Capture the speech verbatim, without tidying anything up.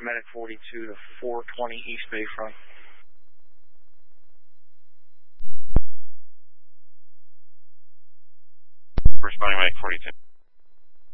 Medic forty-two to four twenty East Bayfront. Responding Medic forty-two.